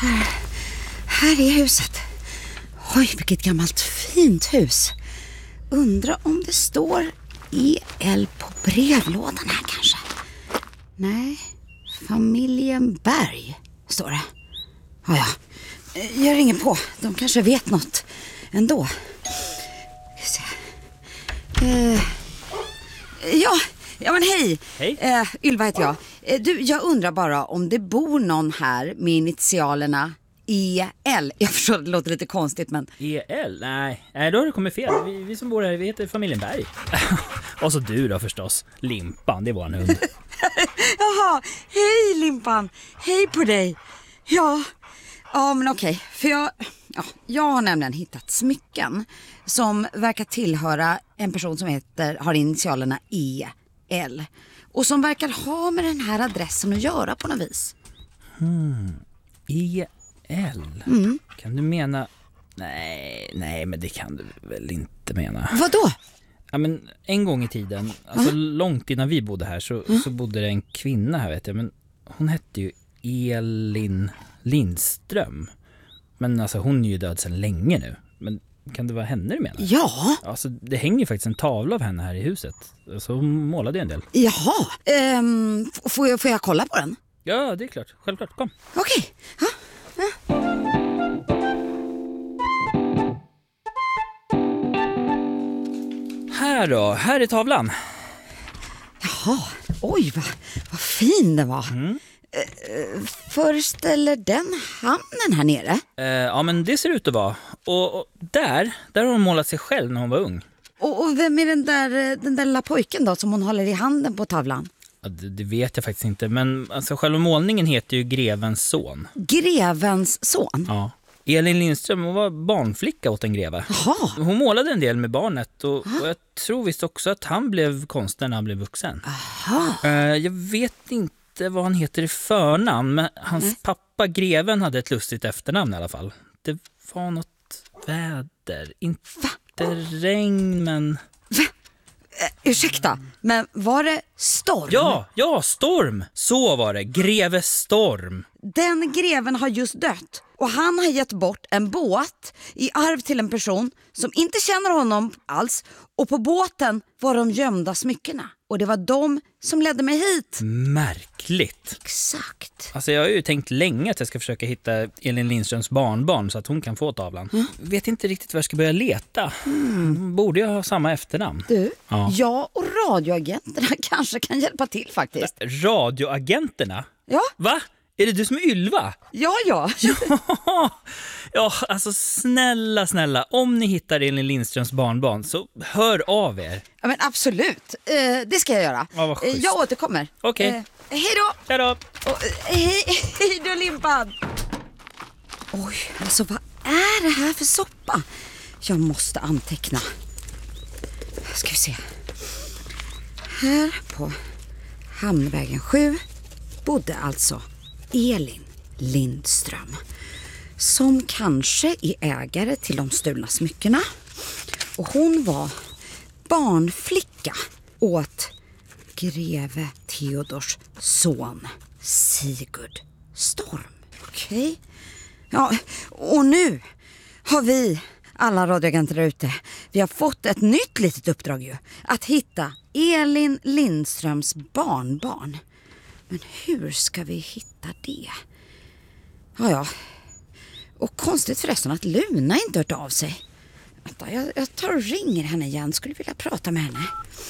Här är huset. Oj, vilket gammalt fint hus. Undrar om det står EL på brevlådan här kanske. Nej, familjen Berg står det. Ja, jag ringer på. De kanske vet något ändå. Ja men hej. Hej. Ylva heter jag. Jag undrar bara om det bor någon här med initialerna EL. Jag förstår att det låter lite konstigt, men... EL? Nej, då har du kommit fel. Vi som bor här, vi heter familjen Berg. Och så du då förstås. Limpan, det är våran hund. Jaha, hej Limpan. Hej på dig. Ja men okej. För jag har nämligen hittat smycken som verkar tillhöra en person som har initialerna EL. Och som verkar ha med den här adressen att göra på något vis. EL? Kan du mena... Nej, men det kan du väl inte mena. Vadå? Ja, men en gång i tiden, alltså långt innan vi bodde här så bodde det en kvinna här, vet jag. Men hon hette ju Elin Lindström. Men alltså hon är ju död sedan länge nu. Men kan det vara henne du menar? Ja. Alltså det hänger ju faktiskt en tavla av henne här i huset. Så hon målade ju en del. Jaha, får jag kolla på den? Ja, det är klart. Självklart, kom. Okej. Ja. Här är tavlan. Jaha, oj vad fin den var. Föreställer den hamnen här nere? Ja, men det ser ut att vara. Och där har hon målat sig själv när hon var ung. Och vem är den där lilla pojken då som hon håller i handen på tavlan? Ja, det vet jag faktiskt inte. Men alltså, själva målningen heter ju Grevens son. Grevens son? Ja. Elin Lindström, hon var barnflicka åt en greve. Jaha. Hon målade en del med barnet och jag tror visst också att han blev konstnär när han blev vuxen. Aha. Jag vet inte vad han heter i förnamn, men hans pappa greven hade ett lustigt efternamn i alla fall. Det var något väder, inte regn, men... Ursäkta, men var det storm? Ja, storm. Så var det, greve Storm. Den greven har just dött och han har gett bort en båt i arv till en person som inte känner honom alls. Och på båten var de gömda smyckena. Och det var de som ledde mig hit. Märkligt. Exakt. Alltså jag har ju tänkt länge att jag ska försöka hitta Elin Lindströms barnbarn så att hon kan få tavlan. Vet inte riktigt var jag ska börja leta. Borde jag ha samma efternamn? Du, jag och radioagenterna kanske kan hjälpa till faktiskt. Radioagenterna? Ja. Va? Är det du som är Ylva? Ja. Ja, alltså snälla. Om ni hittar Elin Lindströms barnbarn så hör av er. Ja, men absolut. Det ska jag göra. Ja, vad schysst. Jag återkommer. Okej. Hej då. Hej då. Hej då, Limpan. Oj, alltså vad är det här för soppa? Jag måste anteckna. Ska vi se. Här på Hamnvägen 7 bodde alltså Elin Lindström, som kanske är ägare till de stulna smyckena. Och hon var barnflicka åt greve Theodors son Sigurd Storm. Okej. Ja, och nu har vi alla radioagenter där ute, vi har fått ett nytt litet uppdrag ju. Att hitta Elin Lindströms barnbarn. Men hur ska vi hitta det? Ja. Och konstigt förresten att Luna inte hört av sig. Vänta, jag tar och ringer henne igen. Skulle vilja prata med henne.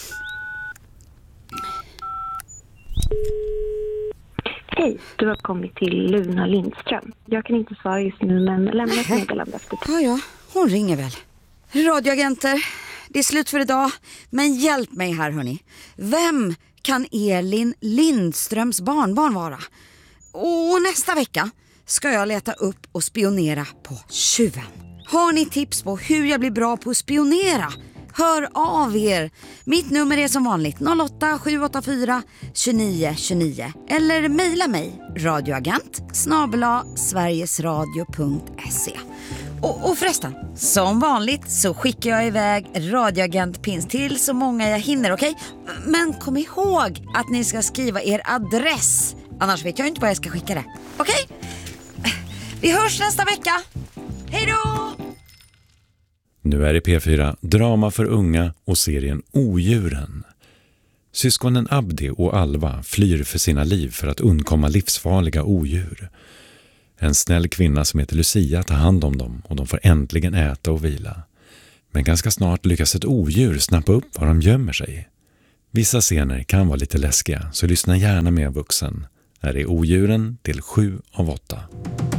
Hej, du har kommit till Luna Lindström. Jag kan inte svara just nu, men lämna ett meddelande efter. Ja, hon ringer väl. Radioagenter, det är slut för idag. Men hjälp mig här, hörni. Vem kan Elin Lindströms barnbarn vara? Och nästa vecka ska jag leta upp och spionera på tjuven. Har ni tips på hur jag blir bra på att spionera? Hör av er. Mitt nummer är som vanligt 08-784 29 29. Eller mejla mig radioagent@sverigesradio.se. Och förresten, som vanligt så skickar jag iväg radioagentpins till så många jag hinner, okej? Men kom ihåg att ni ska skriva er adress. Annars vet jag inte var jag ska skicka det. Okej? Vi hörs nästa vecka. Hej då! Nu är det P4 Drama för unga och serien Odjuren. Syskonen Abdi och Alva flyr för sina liv för att undkomma livsfarliga odjur. En snäll kvinna som heter Lucia tar hand om dem och de får äntligen äta och vila. Men ganska snart lyckas ett odjur snappa upp var de gömmer sig. Vissa scener kan vara lite läskiga, så lyssna gärna med vuxen. Här är Odjuren del 7 av 8.